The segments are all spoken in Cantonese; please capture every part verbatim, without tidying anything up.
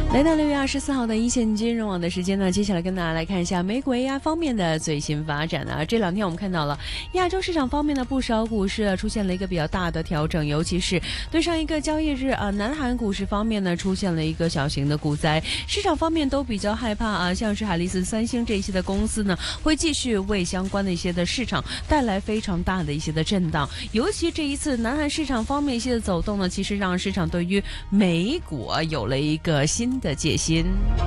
来到六月二十四號的一線金融網的時間呢，接下來跟大家來看一下美股 A I 方面的最新發展啊。這兩天我們看到了亞洲市場方面的不少股市、啊、出現了一個比較大的調整，尤其是對上一個交易日啊，南韓股市方面呢出現了一個小型的股災，市場方面都比較害怕啊，像是海力斯、三星這一些的公司呢，會繼續為相關的一些的市場帶來非常大的一些的震盪。尤其這一次南韓市場方面一些的走動呢，其實讓市場對於美股啊有了一個新的戒心。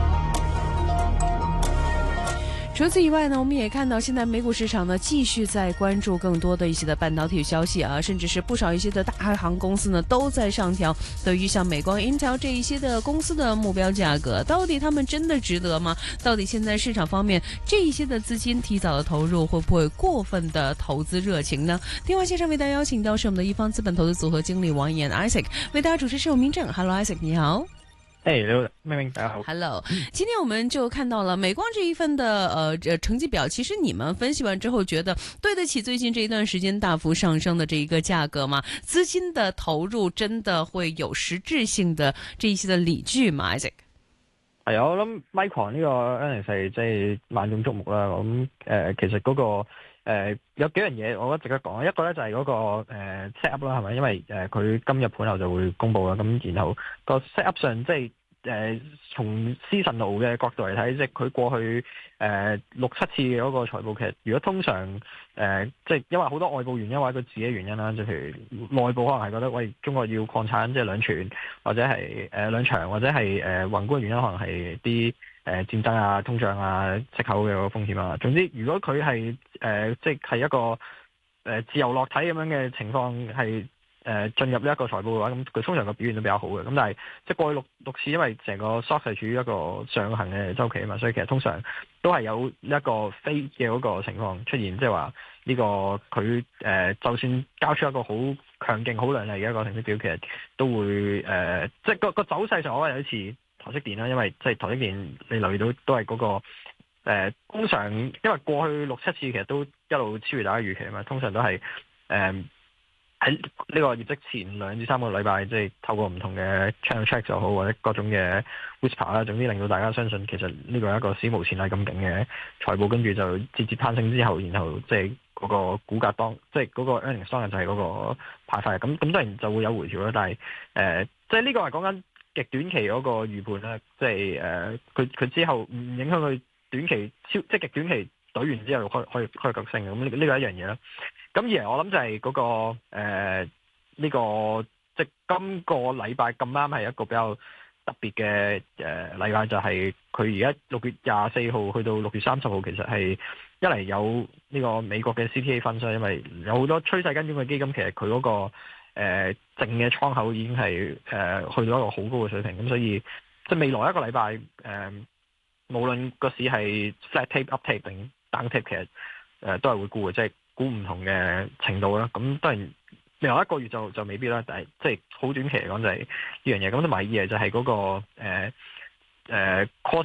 除此以外呢，我們也看到現在美股市場呢繼續在關注更多的一些的半導體消息啊，甚至是不少一些的大行公司呢都在上調對於像美光、Intel 這一些的公司的目標價格，到底他們真的值得嗎？到底現在市場方面這一些的資金提早的投入，會不會過分的投資熱情呢？電話線上為大家邀請到是我們的一方資本投資組合經理王逸研 Isaac， 為大家主持是我明正。Hello Isaac， 你好。 哎，劉妹妹，大家好。 Hello， 今天我們就看到了美光這一份的呃成績表，其實你們分析完之後，覺得對得起最近這一段時間大幅上升的這一個價格嗎？資金的投入真的會有實質性的這一些的理據嗎 ？Isaac？ 係啊，我諗 Micron 呢個 earnings 係即係萬眾矚目啦。咁誒、呃，其實嗰、那個誒、呃、有幾樣嘢，我覺得值得講。一個咧就係嗰、那個誒、呃、set up 啦，係咪？因為誒佢、呃、今日盤後就會公布啦。咁然後個 set up 上即係誒從 seasonal 嘅角度嚟睇，即係佢過去誒、呃、六七次嘅嗰個財報，其實如果通常誒、呃、即係因為好多外部原因或者佢自己原因啦，即係譬如內部可能係覺得喂中國要擴產，即係兩全或者係誒、呃、兩場，或者係誒、呃、宏觀嘅原因，可能係啲誒戰爭啊、通脹啊、息口嘅個風險啊。總之，如果佢係誒即係係一個誒、呃、自由落體咁樣嘅情況係。誒、呃、進入呢一個財報嘅話，咁佢通常個表現都比較好嘅。咁但係即係過去六六次，因為成個 stock 係處於一個上行嘅周期啊嘛，所以其實通常都係有一個飛嘅嗰個情況出現，即係話呢個佢誒、呃、就算交出一個好強勁、好亮麗嘅一個成績表，其實都會誒、呃、即係個個走勢上，我覺得有啲似台積電啦，因為即係台積電你留意到都係嗰、那個誒、呃、通常，因為過去六七次其實都一路超越大家預期啊嘛，通常都係誒。呃喺呢個業績前兩至三個禮拜，即係透過唔同嘅 channel check 就好，或者各種嘅 whisper 啦，總之令到大家相信其實呢個係一個史無前例咁勁嘅財報，跟住就節節攀升之後，然後即係嗰個股價當即係嗰個 earnings 當日就係嗰個派發，咁咁當然就會有回調啦。但係誒、呃，即係呢個係講緊極短期嗰個預判啦，即係誒佢佢之後唔影響佢短期超即係極短期懟完之後開開開腳升嘅，咁呢呢個係一樣嘢啦。咁而我諗就係嗰、那個誒呢、呃這個即係今個禮拜咁啱係一個比較特別嘅誒禮拜，就係佢而家六月廿四號去到六月三十號，其實係一嚟有呢個美國嘅 C T A 分析，因為有好多趨勢跟蹤嘅基金，其實佢嗰、那個誒、呃、淨嘅倉口已經係誒、呃、去到一個好高嘅水平，咁所以即係未來一個禮拜誒，無論個市係 flat tape、up tape 定 down tape，其實誒、呃、都係會沽嘅，即係。估唔同嘅程度啦，咁當然未來一個月就就未必啦，但係即係好短期嚟講就係呢樣嘢。咁同埋二嚟就係嗰個誒誒。呃呃